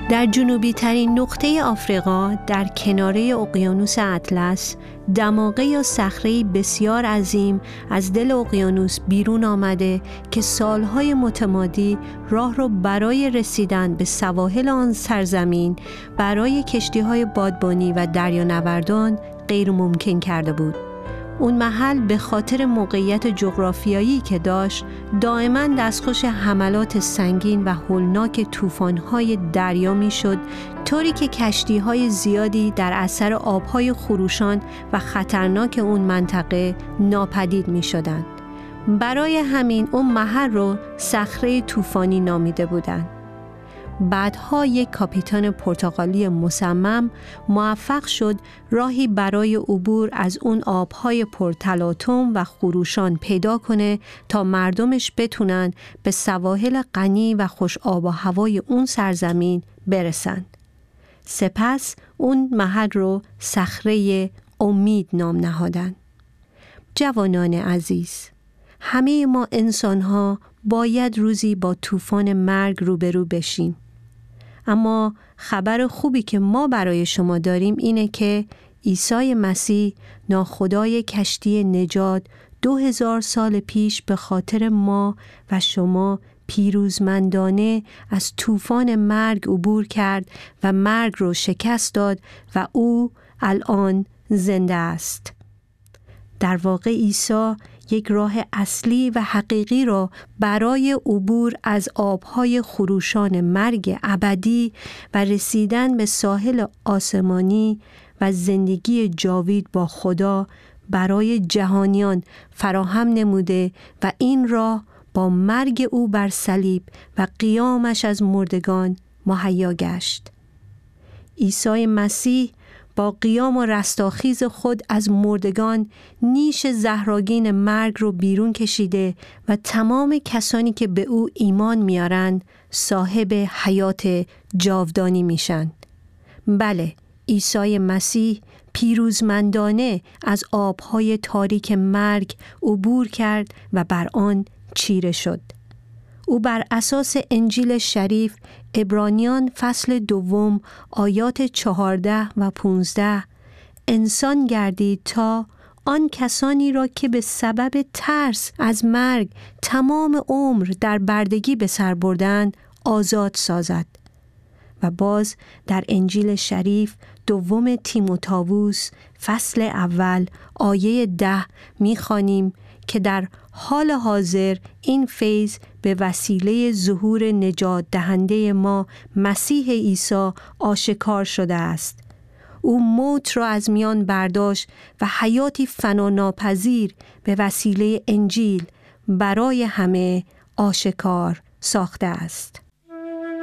در جنوبی ترین نقطه آفریقا در کناره اقیانوس اطلس، دماغه یا صخره‌ای بسیار عظیم از دل اقیانوس بیرون آمده که سالهای متمادی راه را برای رسیدن به سواحل آن سرزمین برای کشتی‌های بادبانی و دریانوردان غیر ممکن کرده بود. اون محل به خاطر موقعیت جغرافیایی که داشت دائما دستخوش حملات سنگین و هولناک طوفان‌های دریا می‌شد، طوری که کشتی‌های زیادی در اثر آب‌های خروشان و خطرناک اون منطقه ناپدید می‌شدند. برای همین اون محل رو صخره طوفانی نامیده بودند. بعدها یک کاپیتان پرتغالی مصمم موفق شد راهی برای عبور از اون آبهای پرتلاطم و خروشان پیدا کنه تا مردمش بتونن به سواحل غنی و خوش آب و هوای اون سرزمین برسن. سپس اون محل رو صخره امید نام نهادن. جوانان عزیز، همه ما انسان‌ها باید روزی با طوفان مرگ روبرو بشیم. اما خبر خوبی که ما برای شما داریم اینه که عیسی مسیح ناخدای کشتی نجات 2000 سال پیش به خاطر ما و شما پیروزمندانه از طوفان مرگ عبور کرد و مرگ رو شکست داد و او الان زنده است. در واقع عیسی یک راه اصلی و حقیقی را برای عبور از آبهای خروشان مرگ ابدی و رسیدن به ساحل آسمانی و زندگی جاوید با خدا برای جهانیان فراهم نموده و این راه با مرگ او بر صلیب و قیامش از مردگان مهیا گشت. عیسی مسیح با قیام و رستاخیز خود از مردگان نیش زهرآگین مرگ رو بیرون کشیده و تمام کسانی که به او ایمان میارن صاحب حیات جاودانی میشن. بله، عیسی مسیح پیروزمندانه از آبهای تاریک مرگ عبور کرد و بر آن چیره شد. او بر اساس انجیل شریف عبرانیان فصل 2 آیات 14 و 15 انسان گردید تا آن کسانی را که به سبب ترس از مرگ تمام عمر در بردگی به سر بردند آزاد سازد. و باز در انجیل شریف 2 تیموتائوس فصل 1 آیه 10 می‌خوانیم که در حال حاضر این فیض به وسیله ظهور نجات دهنده ما مسیح عیسی آشکار شده است. او موت را از میان برداشت و حیاتی فناناپذیر به وسیله انجیل برای همه آشکار ساخته است.